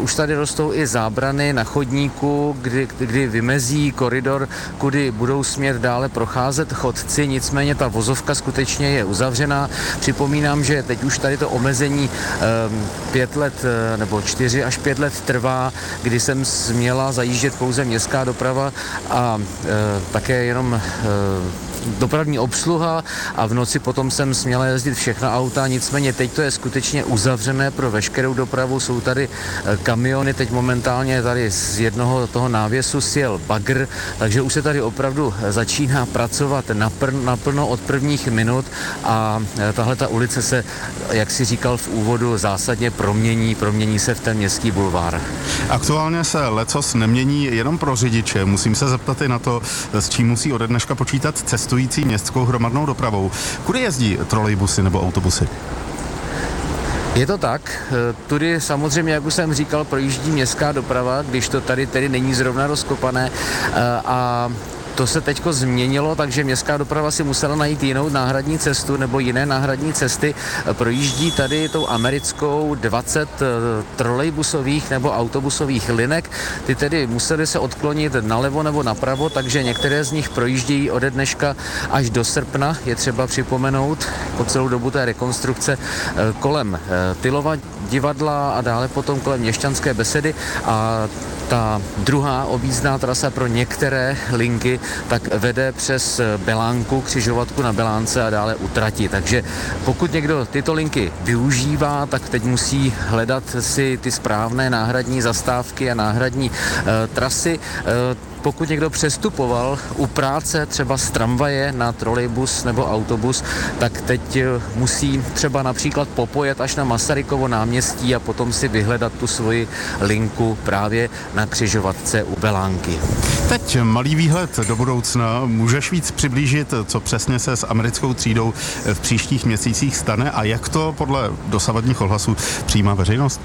už tady rostou i zábrany na chodníku, kdy vymezí koridor, kudy budou smět dále procházet chodci, nicméně ta vozovka skutečně je uzavřená. Připomínám, že teď už tady to omezení 5 let nebo 4 až 5 let trvá, kdy jsem směla zajíždět pouze městská doprava a také jenom dopravní obsluha a v noci potom jsem směla jezdit všechna auta, nicméně teď to je skutečně uzavřené pro veškerou dopravu, jsou tady kamiony, teď momentálně tady z jednoho toho návěsu sjel bagr, takže už se tady opravdu začíná pracovat naplno od prvních minut a tahle ta ulice se, jak si říkal v úvodu, zásadně promění se v ten městský bulvár. Aktuálně se lecos nemění jenom pro řidiče, musím se zeptat i na to, s čím musí ode dneška počítat cestující městskou hromadnou dopravou. Kudy jezdí trolejbusy nebo autobusy? Je to tak, tudy samozřejmě, jak už jsem říkal, projíždí městská doprava, když to tady tedy není zrovna rozkopané a to se teďko změnilo, takže městská doprava si musela najít jinou náhradní cestu nebo jiné náhradní cesty. Projíždí tady tou americkou 20 trolejbusových nebo autobusových linek. Ty tedy museli se odklonit nalevo nebo napravo, takže některé z nich projíždějí ode dneška až do srpna. Je třeba připomenout po celou dobu té rekonstrukce kolem Tylova divadla a dále potom kolem Měšťanské besedy a ta druhá objízdná trasa pro některé linky tak vede přes Belánku, křižovatku na Belánce a dále u trati. Takže pokud někdo tyto linky využívá, tak teď musí hledat si ty správné náhradní zastávky a náhradní trasy. Pokud někdo přestupoval u práce třeba z tramvaje na trolejbus nebo autobus, tak teď musí třeba například popojet až na Masarykovo náměstí a potom si vyhledat tu svoji linku právě na křižovatce u Belánky. Teď malý výhled do budoucna. Můžeš víc přiblížit, co přesně se s americkou třídou v příštích měsících stane a jak to podle dosavadních ohlasů přijímá veřejnost?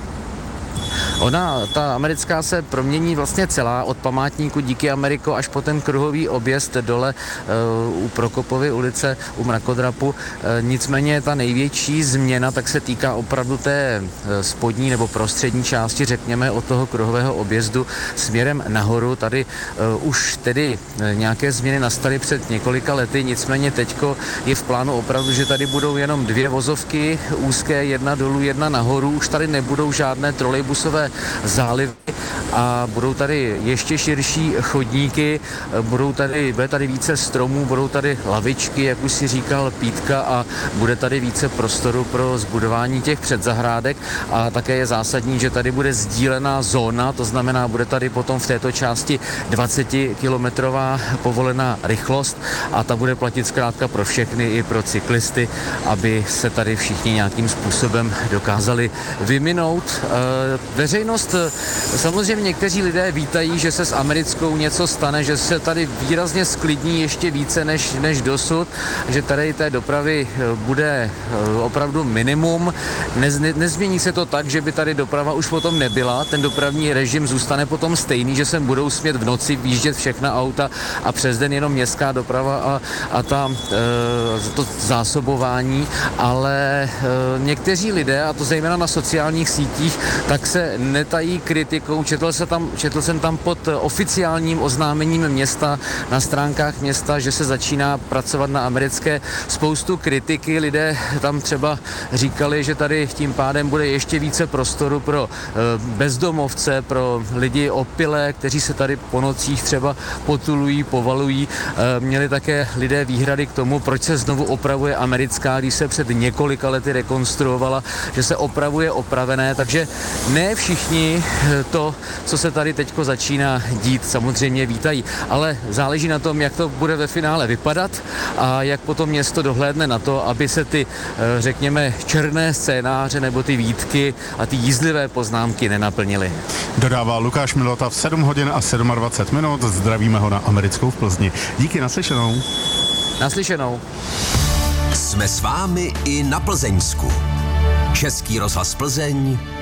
Ta americká se promění vlastně celá od památníku Díky Ameriko až po ten kruhový objezd dole u Prokopovy ulice, u mrakodrapu. Nicméně ta největší změna tak se týká opravdu té spodní nebo prostřední části, řekněme, od toho kruhového objezdu směrem nahoru. Tady už tedy nějaké změny nastaly před několika lety, nicméně teďko je v plánu opravdu, že tady budou jenom 2 vozovky úzké, jedna dolů, jedna nahoru. Už tady nebudou žádné trolejbusové zálivy a budou tady ještě širší chodníky, bude tady více stromů, budou tady lavičky, jak už si říkal, pítka a bude tady více prostoru pro zbudování těch předzahrádek a také je zásadní, že tady bude sdílená zóna, to znamená, bude tady potom v této části 20-kilometrová povolená rychlost a ta bude platit zkrátka pro všechny i pro cyklisty, aby se tady všichni nějakým způsobem dokázali vyminout. Veřejnost, samozřejmě někteří lidé vítají, že se s americkou něco stane, že se tady výrazně sklidní ještě více než dosud, že tady té dopravy bude opravdu minimum. Nezmění se to tak, že by tady doprava už potom nebyla, ten dopravní režim zůstane potom stejný, že sem budou smět v noci výjíždět všechna auta a přes den jenom městská doprava a to zásobování, ale někteří lidé, a to zejména na sociálních sítích, tak se netají kritikou. Četl jsem tam pod oficiálním oznámením města na stránkách města, že se začíná pracovat na americké spoustu kritiky. Lidé tam třeba říkali, že tady tím pádem bude ještě více prostoru pro bezdomovce, pro lidi opilé, kteří se tady po nocích třeba potulují, povalují. Měli také lidé výhrady k tomu, proč se znovu opravuje americká, když se před několika lety rekonstruovala, že se opravuje opravené, takže ne všichni to, co se tady teďko začíná dít, samozřejmě vítají, ale záleží na tom, jak to bude ve finále vypadat a jak potom město dohlédne na to, aby se ty, řekněme, černé scénáře nebo ty výtky a ty jízlivé poznámky nenaplnily. Dodává Lukáš Milota v 7 hodin a 27 minut. Zdravíme ho na americkou v Plzni. Díky, naslyšenou. Naslyšenou. Jsme s vámi i na Plzeňsku. Český rozhlas Plzeň,